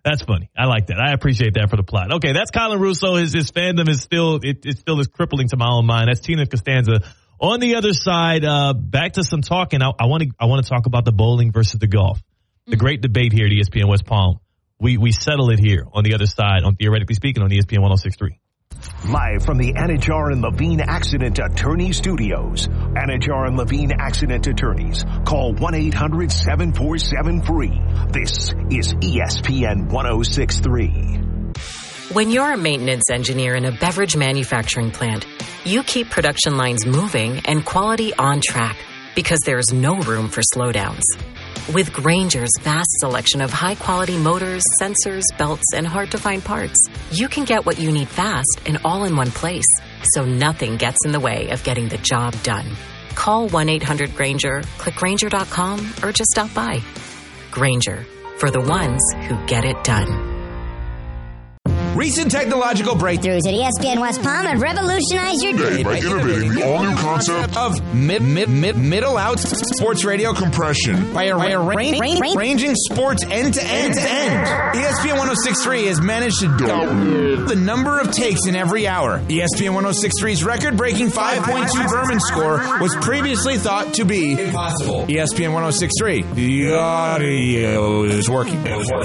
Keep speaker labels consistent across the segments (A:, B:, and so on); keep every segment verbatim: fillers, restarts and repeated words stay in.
A: That's funny. I like that. I appreciate that for the plot. Okay, that's Colin Russo. His his fandom is still it, it still is crippling to my own mind. That's Tina Costanza. On the other side, uh, back to some talking. I want to I want to talk about the bowling versus the golf. The great debate here at E S P N West Palm. We we settle it here on the other side, on Theoretically Speaking, on E S P N one oh six point three.
B: Live from the Anajar and Levine Accident Attorney Studios. Anajar and Levine Accident Attorneys. Call one eight hundred seven four seven free. This is E S P N one oh six point three.
C: When you're a maintenance engineer in a beverage manufacturing plant, you keep production lines moving and quality on track because there's no room for slowdowns. With Grainger's vast selection of high-quality motors, sensors, belts, and hard-to-find parts, you can get what you need fast and all in one place, so nothing gets in the way of getting the job done. Call one eight hundred Grainger, click Grainger dot com, or just stop by. Grainger, for the ones who get it done.
D: Recent technological breakthroughs
E: at E S P N West Palm have revolutionized your day
F: by innovating the all-new concept
D: of mid, mid, mid, middle out sports radio compression by, a, by a range, range, ranging sports end to end to end. E S P N one oh six point three has managed to double the number of takes in every hour. E S P N one oh six point three's record-breaking five point two Berman score was previously thought to be impossible. E S P N one oh six point three, the audio is working.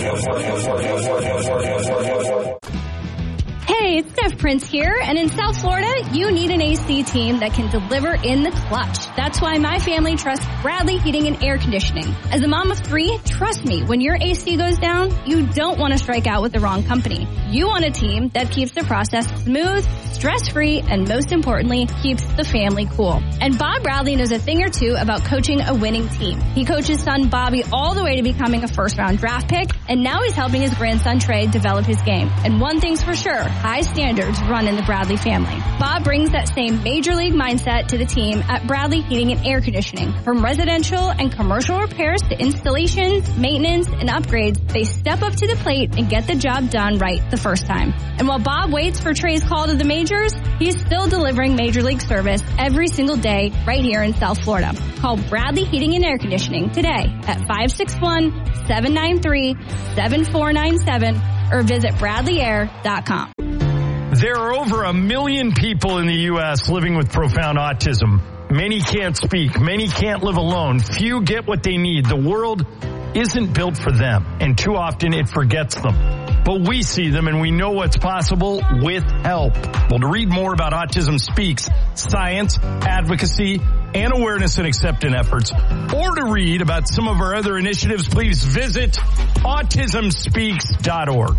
G: Hey, it's Steph Prince here, and in South Florida, you need an A C team that can deliver in the clutch. That's why my family trusts Bradley Heating and Air Conditioning. As a mom of three, trust me, when your A C goes down, you don't want to strike out with the wrong company. You want a team that keeps the process smooth, stress-free, and most importantly, keeps the family cool. And Bob Bradley knows a thing or two about coaching a winning team. He coached his son Bobby all the way to becoming a first-round draft pick, and now he's helping his grandson Trey develop his game. And one thing's for sure, high standards run in the Bradley family. Bob brings that same major league mindset to the team at Bradley Heating and Air Conditioning. From residential and commercial repairs to installations, maintenance, and upgrades, they step up to the plate and get the job done right the first time. And while Bob waits for Trey's call to the majors, he's still delivering major league service every single day right here in South Florida. Call Bradley Heating and Air Conditioning today at five six one, seven nine three, seven four nine seven or visit bradley air dot com.
H: There are over a million people in the U S living with profound autism. Many can't speak. Many can't live alone. Few get what they need. The world isn't built for them, and too often it forgets them. But we see them, and we know what's possible with help. Well, to read more about Autism Speaks, science, advocacy, and awareness and acceptance efforts, or to read about some of our other initiatives, please visit autism speaks dot org.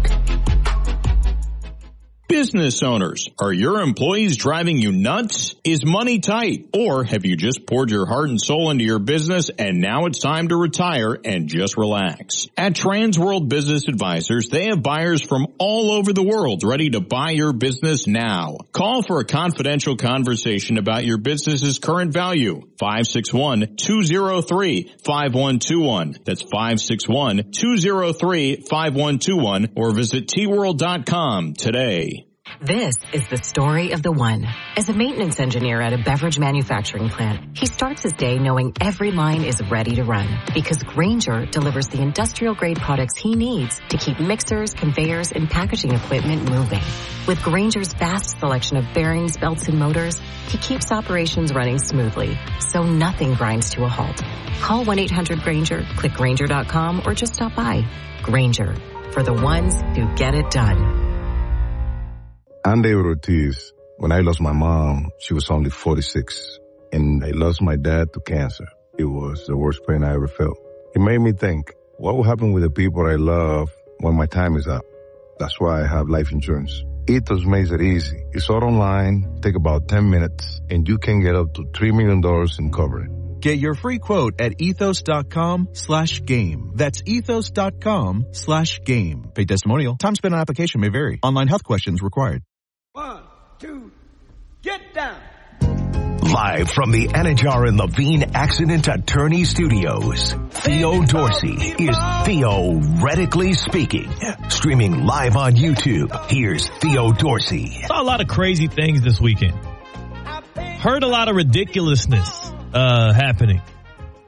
I: Business owners, are your employees driving you nuts? Is money tight? Or have you just poured your heart and soul into your business and now it's time to retire and just relax? At Transworld Business Advisors, they have buyers from all over the world ready to buy your business now. Call for a confidential conversation about your business's current value. five six one, two zero three, five one two one. That's five six one, two zero three, five one two one or visit T world dot com today.
C: This is the story of the one. As a maintenance engineer at a beverage manufacturing plant, he starts his day knowing every line is ready to run because Grainger delivers the industrial-grade products he needs to keep mixers, conveyors, and packaging equipment moving. With Grainger's vast selection of bearings, belts, and motors, he keeps operations running smoothly, so nothing grinds to a halt. Call one eight hundred Grainger, click Grainger dot com, or just stop by. Grainger, for the ones who get it done.
J: I'm David Ortiz. When I lost my mom, she was only forty-six. And I lost my dad to cancer. It was the worst pain I ever felt. It made me think, what will happen with the people I love when my time is up? That's why I have life insurance. Ethos makes it easy. It's all online, take about ten minutes, and you can get up to three million dollars in coverage.
K: Get your free quote at ethos.com slash game. That's ethos.com slash game. Paid testimonial. Time spent on application may vary. Online health questions required.
L: One, two, get down.
B: Live from the Anajar and Levine Accident Attorney Studios, Theo Dorsey is Theoretically Speaking. Streaming live on YouTube, here's Theo Dorsey.
A: Saw a lot of crazy things this weekend. Heard a lot of ridiculousness uh, happening.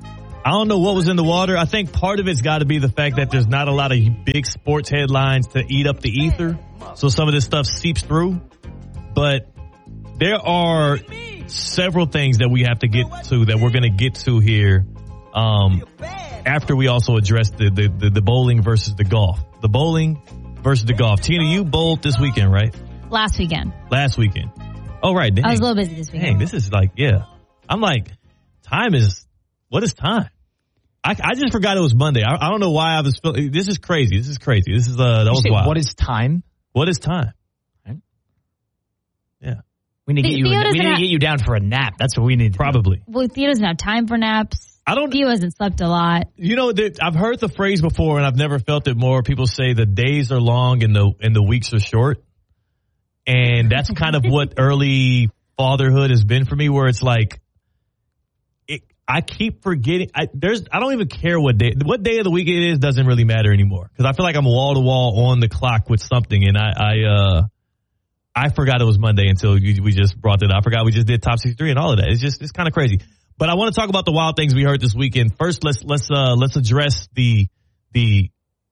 A: I don't know what was in the water. I think part of it's got to be the fact that there's not a lot of big sports headlines to eat up the ether. So some of this stuff seeps through. But there are several things that we have to get to that we're going to get to here um, after we also address the, the, the, the bowling versus the golf. The bowling versus the golf. Tina, you bowled this weekend, right?
M: Last weekend.
A: Last weekend. Oh, right. Dang.
M: I was a little busy this weekend.
A: Dang, this is like, yeah. I'm like, time is, what is time? I, I just forgot it was Monday. I, I don't know why I was feeling, this is crazy. This is crazy. This is, uh, that was wild.
N: What is time?
A: What is time?
N: Right.
A: Yeah.
N: We need to get you, we need to get you down for a nap. That's what we need.
A: Probably.
M: Well, Theo doesn't have time for naps.
A: I don't.
M: Theo hasn't slept a lot.
A: You know, there, I've heard the phrase before, and I've never felt it more. People say the days are long and the and the weeks are short, and that's kind of what early fatherhood has been for me. Where it's like, it, I keep forgetting. I, there's. I don't even care what day, what day of the week it is. Doesn't really matter anymore because I feel like I'm wall to wall on the clock with something, and I, I, uh, I forgot it was Monday until you, we just brought it up. I forgot we just did top sixty-three and all of that. It's just, it's kind of crazy. But I want to talk about the wild things we heard this weekend. First, let's let's uh, let's address the the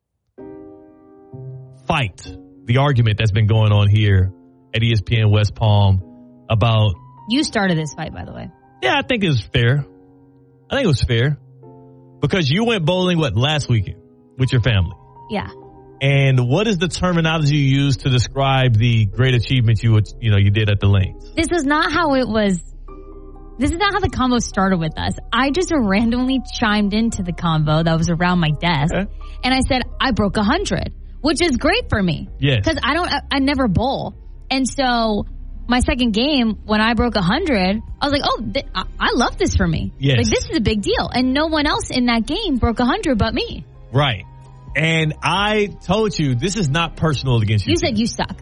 A: fight, the argument that's been going on here at E S P N West Palm about.
M: You started this fight, by the way.
A: Yeah, I think it was fair. I think it was fair because you went bowling what last weekend with your family.
M: Yeah.
A: And what is the terminology you use to describe the great achievement you would, you know you did at the lanes?
M: This is not how it was. This is not how the convo started with us. I just randomly chimed into the convo that was around my desk, okay. And I said I broke a hundred, which is great for me.
A: Yes,
M: because I don't, I, I never bowl, and so my second game when I broke a hundred, I was like, oh, th- I-, I love this for me.
A: Yes,
M: like this is a big deal, and no one else in that game broke a hundred but me.
A: Right. And I told you this is not personal against you.
M: You said you suck.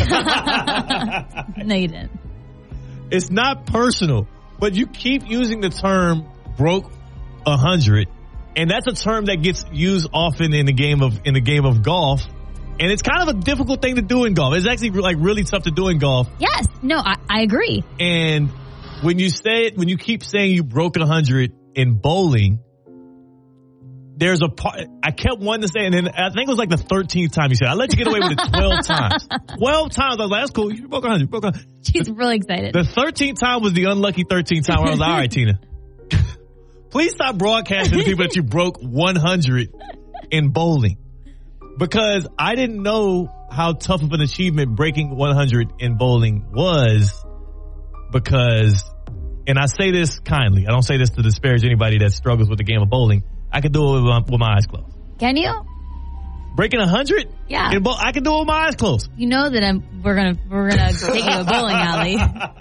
M: No, you didn't.
A: It's not personal. But you keep using the term broke a hundred, and that's a term that gets used often in the game of in the game of golf, and it's kind of a difficult thing to do in golf. It's actually like really tough to do in golf.
M: Yes, no, I, I agree.
A: And when you say it, when you keep saying you broke a hundred in bowling, there's a part I kept wanting to say, and then I think it was like the thirteenth time you said it. I let you get away with it twelve times. Twelve times I was like, that's cool. You broke a hundred. Broke a hundred.
M: She's really excited.
A: The thirteenth time was the unlucky thirteenth time where I was like, all right, Tina, please stop broadcasting to people that you broke one hundred in bowling. Because I didn't know how tough of an achievement breaking one hundred in bowling was. Because, and I say this kindly, I don't say this to disparage anybody that struggles with the game of bowling. I can do it with my, with my eyes closed.
M: Can you?
A: Breaking a hundred?
M: Yeah.
A: In bowl, I can do it with my eyes closed.
M: You know that I'm. We're gonna. We're gonna take you to a bowling alley.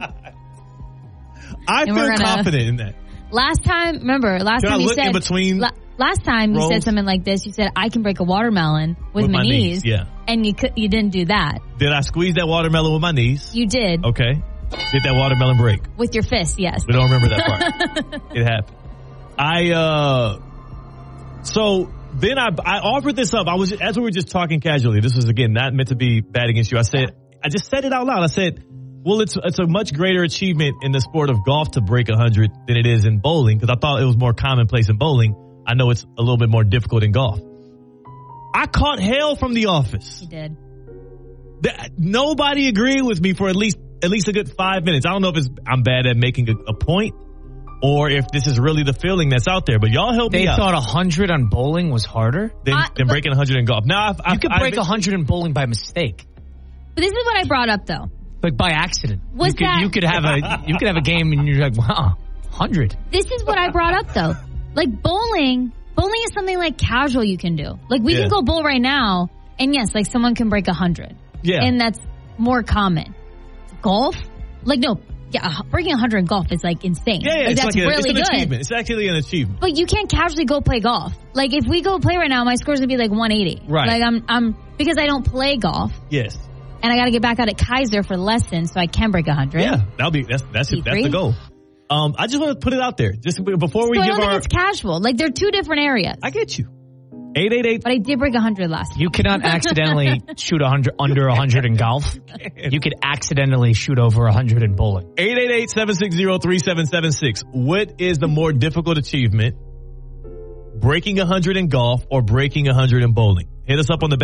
A: I
M: and
A: feel
M: gonna,
A: confident in that.
M: Last time, remember? Last
A: can
M: time
A: I
M: you
A: look
M: said.
A: In between
M: la, last time you
A: rolls?
M: said something like this. You said I can break a watermelon with,
A: with
M: my,
A: my
M: knees.
A: knees. Yeah.
M: And you could. You didn't do that.
A: Did I squeeze that watermelon with my knees?
M: You did.
A: Okay. Did that watermelon break?
M: With your fist, yes.
A: We don't remember that part. It happened. I. uh So then I, I offered this up. I was, as we were just talking casually, this was again, not meant to be bad against you. I said, I just said it out loud. I said, well, it's, it's a much greater achievement in the sport of golf to break a hundred than it is in bowling. Cause I thought it was more commonplace in bowling. I know it's a little bit more difficult in golf. I caught hell from the office.
M: You did.
A: The, nobody agreed with me for at least, at least a good five minutes. I don't know if it's, I'm bad at making a, a point. Or if this is really the feeling that's out there. But y'all help
N: they
A: me out.
N: They thought one hundred on bowling was harder?
A: Than,
M: uh,
A: than breaking one hundred in golf. Now, I've,
N: you
A: I've,
N: could
A: I've
N: break
A: been,
N: one hundred in bowling by mistake.
M: But this is what I brought up, though.
N: Like by accident.
M: Was
N: you could,
M: that,
N: you could have a you could have a game and you're like, wow, one hundred.
M: This is what I brought up, though. Like bowling, bowling is something like casual you can do. Like we yeah. can go bowl right now, and yes, like someone can break one hundred.
A: Yeah.
M: And that's more common. Golf? Like, no. Yeah, breaking one hundred in golf is like insane.
A: Yeah, yeah
M: like,
A: it's
M: that's
A: like a,
M: really
A: it's an
M: good.
A: achievement. It's actually an achievement.
M: But you can't casually go play golf. Like if we go play right now, my score's gonna be like one eighty.
A: Right.
M: Like I'm, I'm because I don't play golf.
A: Yes.
M: And I got to get back out at Kaiser for lessons so I can break one hundred.
A: Yeah, that'll be that's that's it, that's the goal. Um, I just want to put it out there, just before we
M: so
A: give
M: I don't
A: our.
M: think it's casual. Like they're two different areas.
A: I get you. Eight eight eight.
M: But I did break one hundred last time.
N: You cannot accidentally shoot one hundred under one hundred in golf. You could accidentally shoot over one hundred in bowling.
A: eight eight eight, seven six zero, three seven seven six. What is the more difficult achievement? breaking one hundred in golf or breaking one hundred in bowling? Hit us up on the